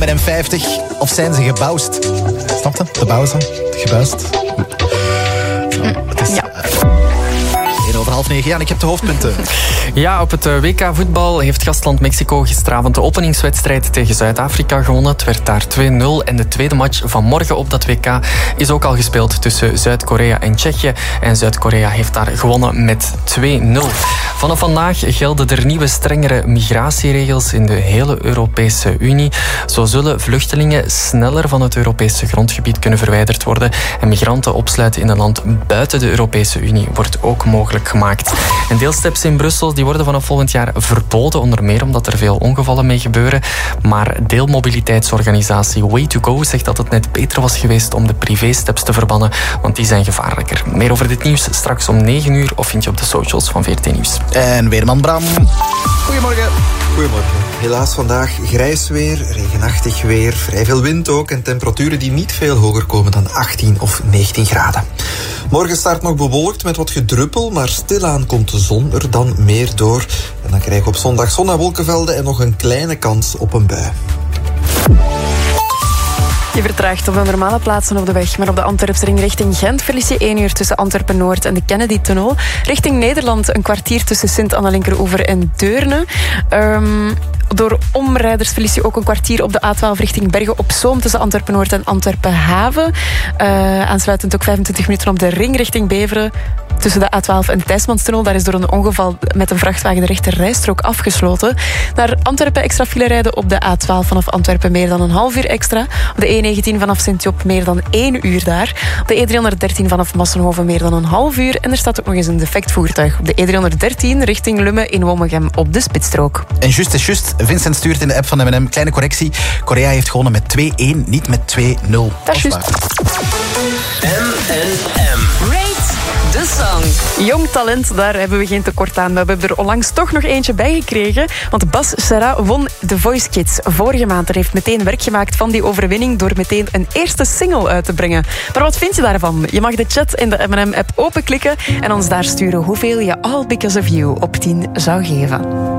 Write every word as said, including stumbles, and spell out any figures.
Met M vijftig, of zijn ze gebouwd? Snap je? De bouwen ze, gebuist. Zo, het is... Ja. één over half negen. Ja, en ik heb de hoofdpunten. Ja, op het W K voetbal heeft gastland Mexico gisteravond de openingswedstrijd tegen Zuid-Afrika gewonnen. Het werd daar twee nul en de tweede match van morgen op dat W K is ook al gespeeld tussen Zuid-Korea en Tsjechië. En Zuid-Korea heeft daar gewonnen met twee nul. Vanaf vandaag gelden er nieuwe strengere migratieregels in de hele Europese Unie. Zo zullen vluchtelingen sneller van het Europese grondgebied kunnen verwijderd worden. En migranten opsluiten in een land buiten de Europese Unie wordt ook mogelijk gemaakt. En deelsteps in Brussel die worden vanaf volgend jaar verboden, onder meer omdat er veel ongevallen mee gebeuren. Maar deelmobiliteitsorganisatie Way to Go zegt dat het net beter was geweest om de privésteps te verbannen, want die zijn gevaarlijker. Meer over dit nieuws straks om negen uur of vind je op de socials van V R T Nieuws. En weerman Bram. Goedemorgen. Goedemorgen. Helaas vandaag grijs weer, regenachtig weer, vrij veel wind ook en temperaturen die niet veel hoger komen dan achttien of negentien graden. Morgen start nog bewolkt met wat gedruppel, maar stilaan komt de zon er dan meer door. En dan krijgen we op zondag zon en wolkenvelden en nog een kleine kans op een bui. Je vertraagt op de normale plaatsen op de weg, maar op de Antwerpsring richting Gent verlies je één uur tussen Antwerpen-Noord en de Kennedy-tunnel. Richting Nederland een kwartier tussen Sint-Anna-Linkeroever en Deurne. Um, door omrijders verlies je ook een kwartier op de A twaalf richting Bergen-op-Zoom tussen Antwerpen-Noord en Antwerpen-Haven. Uh, aansluitend ook vijfentwintig minuten op de ring richting Beveren. Tussen de A twaalf en de Thijsmanstunnel. Daar is door een ongeval met een vrachtwagen de rechter rijstrook afgesloten. Naar Antwerpen extra file rijden op de A twaalf vanaf Antwerpen meer dan een half uur extra. Op de E negentien vanaf Sint-Job meer dan één uur daar. Op de E driehonderddertien vanaf Massenhoven meer dan een half uur. En er staat ook nog eens een defect voertuig op de E driehonderddertien richting Lummen in Wommegem op de spitsstrook. En juist is juist. Vincent stuurt in de app van M en M. Kleine correctie. Korea heeft gewonnen met twee één, niet met twee nul. Dat is juist. M en M. Rate the song. Jong talent, daar hebben we geen tekort aan. Maar we hebben er onlangs toch nog eentje bij gekregen. Want Bas Serra won The Voice Kids vorige maand. En heeft meteen werk gemaakt van die overwinning door meteen een eerste single uit te brengen. Maar wat vind je daarvan? Je mag de chat in de M en M-app openklikken en ons daar sturen hoeveel je All Because of You op tien zou geven.